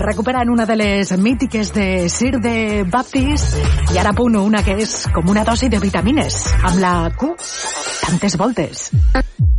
recuperant una de les mítiques de Sir de Baptist i ara a punt una que és com una dosi de vitamines amb la Q tantes voltes.